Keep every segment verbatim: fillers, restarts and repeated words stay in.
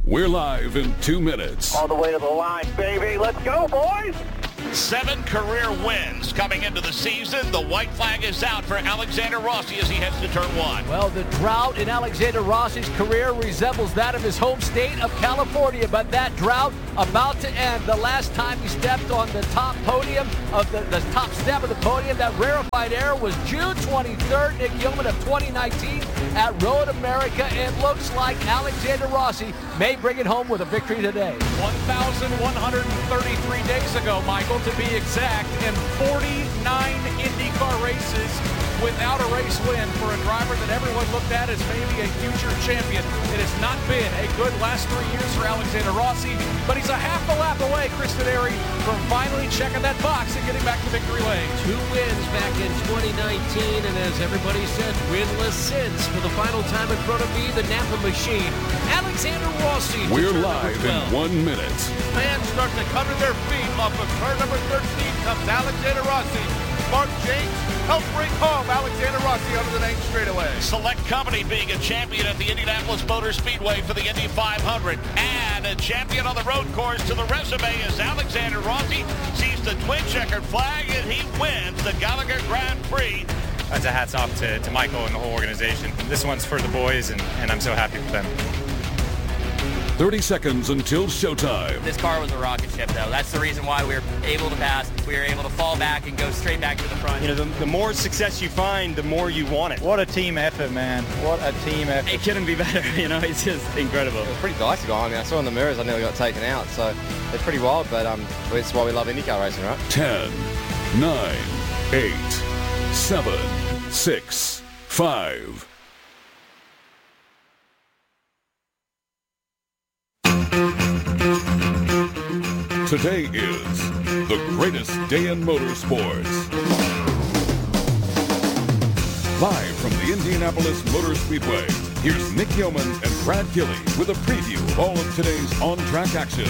We're live in two minutes. All the way to the line, baby. Let's go, boys. Seven career wins coming into the season. The white flag is out for Alexander Rossi as he heads to turn one. Well, the drought in Alexander Rossi's career resembles that of his home state of California, but that drought about to end. The last time he stepped on the top podium of the, the top step of the podium, that rarefied air was June twenty-third, Nick Yeoman of twenty nineteen at Road America. It looks like Alexander Rossi may bring it home with a victory today. one thousand one hundred thirty-three days ago, Michael, to be exact, in forty-nine IndyCar races without a race win for a driver that everyone looked at as maybe a future champion. It has not been a good last three years for Alexander Rossi, but he's a half a lap away, Chris Denari, from finally checking that box and getting back to victory lane. Two wins back in twenty nineteen, and as everybody said, winless since. For the final time in front of me, the Napa machine, Alexander Rossi. We're live in one minute. Fans start to come to their feet. Off of turn number thirteen comes Alexander Rossi. Mark James helped bring home Alexander Rossi onto the main straightaway. Select Company being a champion at the Indianapolis Motor Speedway for the Indy five hundred. And a champion on the road course to the resume is Alexander Rossi. Sees the twin checkered flag and he wins the Gallagher Grand Prix. That's a hats off to, to Michael and the whole organization. This one's for the boys, and, and I'm so happy for them. thirty seconds until showtime. This car was a rocket ship, though. That's the reason why we were able to pass. We were able to fall back and go straight back to the front. You know, the, the more success you find, the more you want it. What a team effort, man. What a team effort. It couldn't be better, you know. It's just incredible. It was pretty dicey. I mean, I saw in the mirrors I nearly got taken out, so it's pretty wild, but um, it's why we love IndyCar racing, right? ten, nine, eight, seven, six, five. Today is the greatest day in motorsports. Live from the Indianapolis Motor Speedway, here's Nick Yeoman and Brad Gilley with a preview of all of today's on-track action.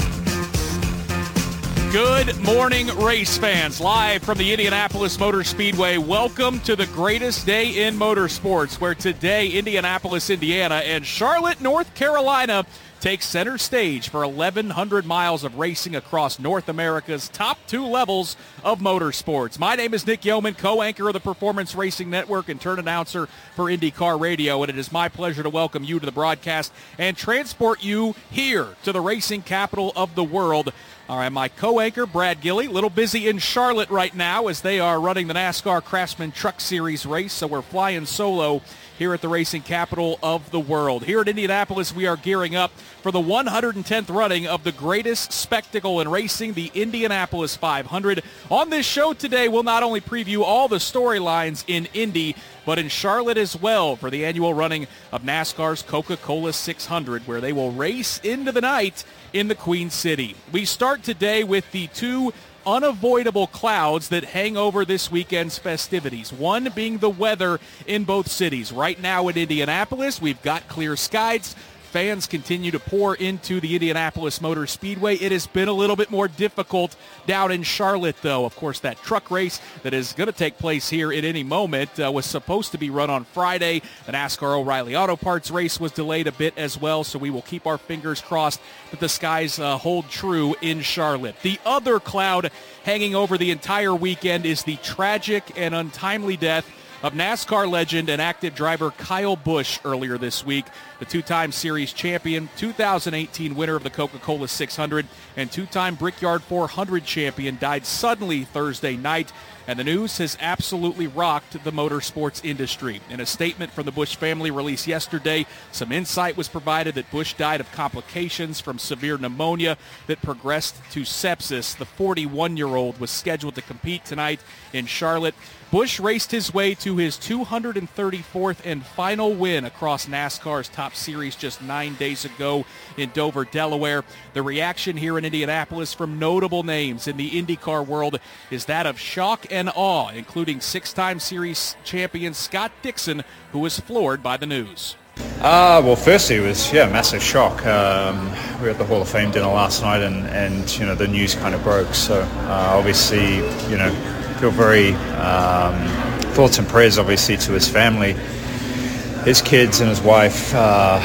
Good morning, race fans. Live from the Indianapolis Motor Speedway, welcome to the greatest day in motorsports, where today Indianapolis, Indiana, and Charlotte, North Carolina takes center stage for eleven hundred miles of racing across North America's top two levels of motorsports. My name is Nick Yeoman, co-anchor of the Performance Racing Network and turn announcer for IndyCar Radio, and it is my pleasure to welcome you to the broadcast and transport you here to the racing capital of the world. All right, my co-anchor, Brad Gilley, a little busy in Charlotte right now as they are running the NASCAR Craftsman Truck Series race, so we're flying solo here at the racing capital of the world. Here at Indianapolis, we are gearing up for the one hundred tenth running of the greatest spectacle in racing, the Indianapolis five hundred. On this show today, we'll not only preview all the storylines in Indy, but in Charlotte as well for the annual running of NASCAR's Coca-Cola six hundred, where they will race into the night in the Queen City. We start today with the two unavoidable clouds that hang over this weekend's festivities. One being the weather in both cities. Right now in Indianapolis, we've got clear skies. Fans continue to pour into the Indianapolis Motor Speedway. It has been a little bit more difficult down in Charlotte, though. Of course, that truck race that is going to take place here at any moment uh, was supposed to be run on Friday. The NASCAR O'Reilly Auto Parts race was delayed a bit as well, so we will keep our fingers crossed that the skies uh, hold true in Charlotte. The other cloud hanging over the entire weekend is the tragic and untimely death of NASCAR legend and active driver Kyle Busch earlier this week. The two-time series champion, two thousand eighteen winner of the Coca-Cola six hundred, and two-time Brickyard four hundred champion died suddenly Thursday night, and the news has absolutely rocked the motorsports industry. In a statement from the Busch family released yesterday, some insight was provided that Busch died of complications from severe pneumonia that progressed to sepsis. The forty-one-year-old was scheduled to compete tonight in Charlotte. Busch raced his way to his two hundred thirty-fourth and final win across NASCAR's Top Series just nine days ago in Dover, Delaware. The reaction here in Indianapolis from notable names in the IndyCar world is that of shock and awe, including six-time series champion Scott Dixon, who was floored by the news. Uh, well, firstly, it was, yeah, massive shock. Um, we were at the Hall of Fame dinner last night, and, and you know, the news kind of broke. So, uh, obviously, you know, feel very um, thoughts and prayers, obviously, to his family, his kids and his wife. Uh,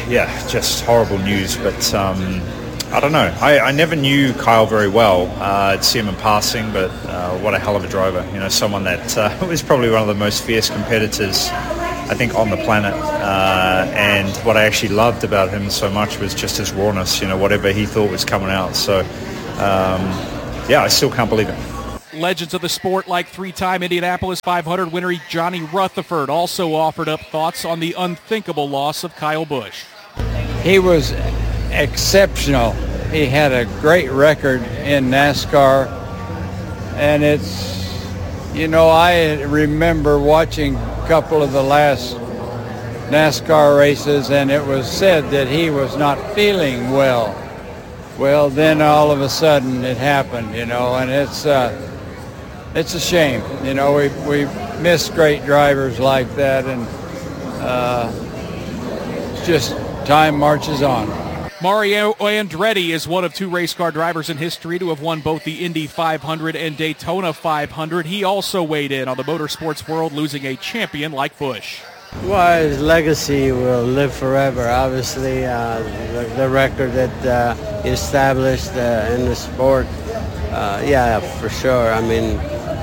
yeah, just horrible news. But um, I don't know. I, I never knew Kyle very well. Uh, I'd see him in passing, but uh, what a hell of a driver. You know, someone that uh, was probably one of the most fierce competitors, I think, on the planet. Uh, and what I actually loved about him so much was just his rawness, you know, whatever he thought was coming out. So, um, yeah, I still can't believe it. Legends of the sport like three-time Indianapolis five hundred winner Johnny Rutherford also offered up thoughts on the unthinkable loss of Kyle Busch. He was exceptional. He had a great record in NASCAR, and it's, you know, I remember watching a couple of the last NASCAR races, and it was said that he was not feeling well. Well, then all of a sudden it happened, you know, and it's uh, it's a shame. You know, we we miss great drivers like that, and uh, it's just time marches on. Mario Andretti is one of two race car drivers in history to have won both the Indy five hundred and Daytona five hundred. He also weighed in on the motorsports world, losing a champion like Busch. Well, his legacy will live forever. Obviously, uh, the, the record that uh, he established uh, in the sport, uh, yeah, for sure. I mean,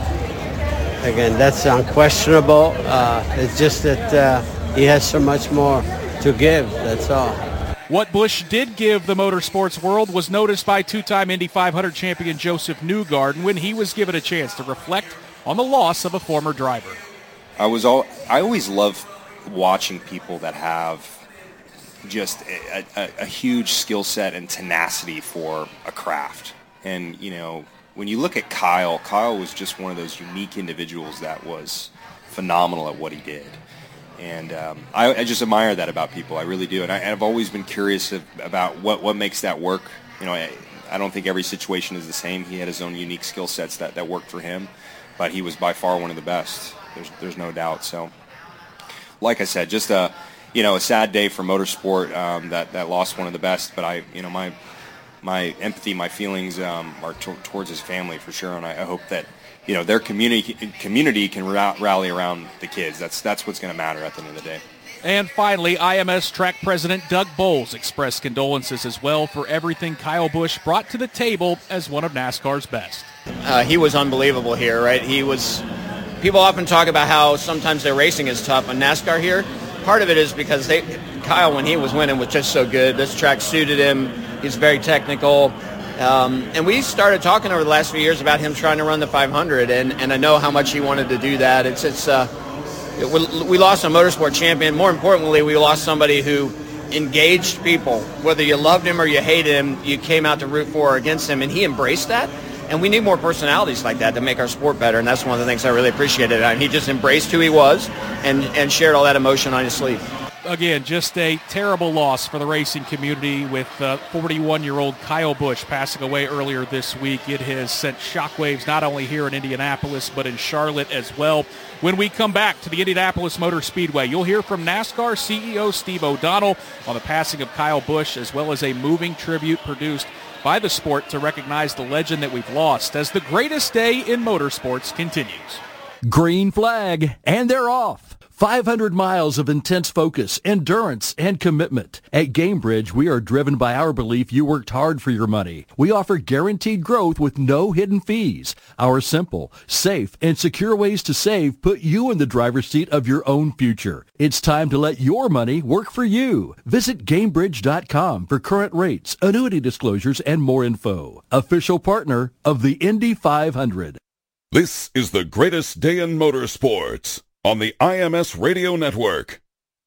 again, that's unquestionable. Uh, it's just that uh, he has so much more to give, that's all. What Busch did give the motorsports world was noticed by two-time Indy five hundred champion Joseph Newgarden when he was given a chance to reflect on the loss of a former driver. I was all I always love watching people that have just a, a, a huge skill set and tenacity for a craft. And, you know, when you look at Kyle, Kyle was just one of those unique individuals that was phenomenal at what he did. And um, I, I just admire that about people. I really do. And I, I've always been curious of, about what, what makes that work. You know, I, I don't think every situation is the same. He had his own unique skill sets that, that worked for him. But he was by far one of the best. There's, there's no doubt. So, like I said, just a, you know, a sad day for motorsport um, that, that lost one of the best. But I, you know, my my empathy, my feelings um, are t- towards his family for sure. And I, I hope that, you know, their community community can ra- rally around the kids. That's that's what's going to matter at the end of the day. And finally, I M S track president Doug Bowles expressed condolences as well for everything Kyle Busch brought to the table as one of NASCAR's best. Uh, he was unbelievable here, right? He was. People often talk about how sometimes their racing is tough on NASCAR here. Part of it is because they, Kyle, when he was winning, was just so good. This track suited him. He's very technical. Um, and we started talking over the last few years about him trying to run the five hundred, and, and I know how much he wanted to do that. It's it's uh, it, we, we lost a motorsport champion. More importantly, we lost somebody who engaged people. Whether you loved him or you hated him, you came out to root for or against him, and he embraced that. And we need more personalities like that to make our sport better, and that's one of the things I really appreciated. And he just embraced who he was and, and shared all that emotion on his sleeve. Again, just a terrible loss for the racing community with uh, forty-one-year-old Kyle Busch passing away earlier this week. It has sent shockwaves not only here in Indianapolis but in Charlotte as well. When we come back to the Indianapolis Motor Speedway, you'll hear from NASCAR C E O Steve O'Donnell on the passing of Kyle Busch, as well as a moving tribute produced by the sport to recognize the legend that we've lost as the greatest day in motorsports continues. Green flag, and they're off. five hundred miles of intense focus, endurance, and commitment. At Gamebridge, we are driven by our belief you worked hard for your money. We offer guaranteed growth with no hidden fees. Our simple, safe, and secure ways to save put you in the driver's seat of your own future. It's time to let your money work for you. Visit Gamebridge dot com for current rates, annuity disclosures, and more info. Official partner of the Indy five hundred. This is the greatest day in motorsports on the I M S Radio Network.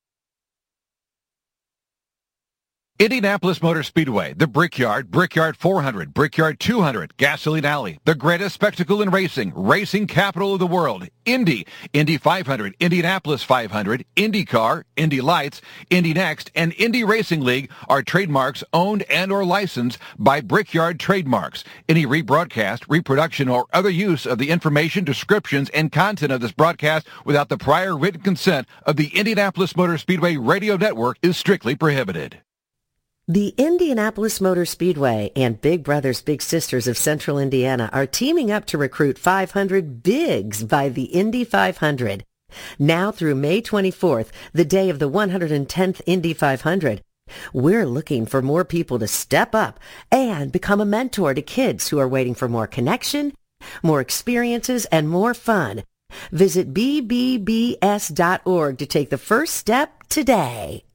Indianapolis Motor Speedway, the Brickyard, Brickyard four hundred, Brickyard two hundred, Gasoline Alley, the greatest spectacle in racing, racing capital of the world, Indy, Indy five hundred, Indianapolis five hundred, IndyCar, Indy Lights, Indy Next, and Indy Racing League are trademarks owned and or licensed by Brickyard Trademarks. Any rebroadcast, reproduction, or other use of the information, descriptions, and content of this broadcast without the prior written consent of the Indianapolis Motor Speedway Radio Network is strictly prohibited. The Indianapolis Motor Speedway and Big Brothers Big Sisters of Central Indiana are teaming up to recruit five hundred bigs by the Indy five hundred. Now through May twenty-fourth, the day of the one hundred tenth Indy five hundred, We're looking for more people to step up and become a mentor to kids who are waiting for more connection, more experiences, and more fun. Visit b b b s dot org to take the first step today.